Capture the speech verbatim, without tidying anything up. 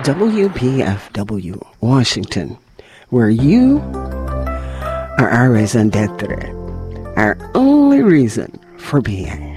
W P F W, Washington, where you are our raison d'etre, our only reason for being.